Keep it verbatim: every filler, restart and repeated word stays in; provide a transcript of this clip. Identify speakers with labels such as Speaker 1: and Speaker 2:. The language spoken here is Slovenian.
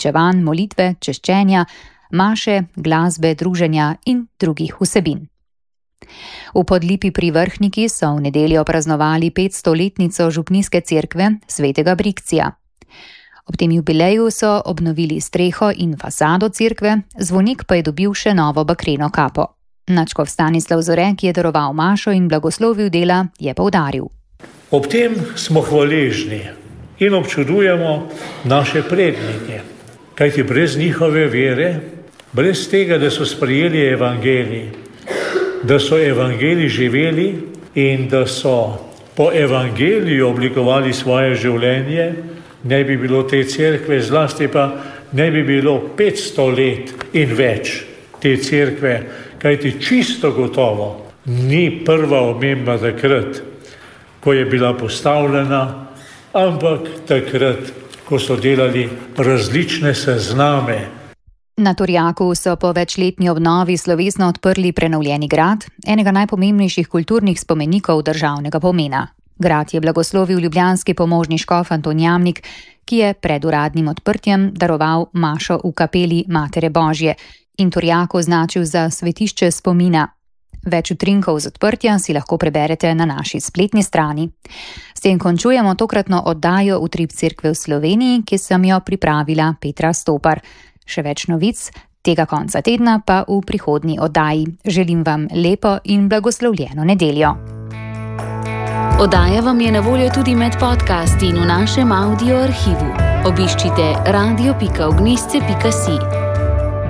Speaker 1: pričevanj, molitve, češčenja, maše, glasbe, druženja in drugih vsebin. V Podlipi pri Vrhniki so v nedeljo praznovali petstoletnico župnijske cerkve svetega Brikcija. Ob tem jubileju so obnovili streho in fasado cerkve, zvonik pa je dobil še novo bakreno kapo. Nadškof Stanislav Zore, ki je daroval mašo in blagoslovil dela, je poudaril.
Speaker 2: Ob tem smo hvaležni in občudujemo naše prednike, kajti brez njihove vere, brez tega, da so sprejeli evangelij, da so evangelij živeli in da so po evangeliju oblikovali svoje življenje, ne bi bilo te cerkve, zlasti pa ne bi bilo petsto let in več te cerkve, kajti čisto gotovo ni prva omemba takrat, ko je bila postavljena, ampak takrat, ko so delali različne sezname.
Speaker 1: Na Turjaku so po večletni obnovi slovesno odprli prenovljeni grad, enega najpomembnejših kulturnih spomenikov državnega pomena. Grad je blagoslovil ljubljanski pomožni škof Anton Jamnik, ki je pred uradnim odprtjem daroval mašo v kapeli Matere Božje in Turjak označil za svetišče spomina. Več utrinkov z odprtja si lahko preberete na naši spletni strani. S tem končujemo tokratno oddajo Utrip cerkve v Sloveniji, ki sem jo pripravila Petra Stopar. Še več novic tega konca tedna pa v prihodnji oddaji. Želim vam lepo in blagoslovljeno nedeljo.
Speaker 3: Oddaja vam je na voljo tudi med podcasti in v našem audio arhivu. Obiščite radio pika ognjišče pika si.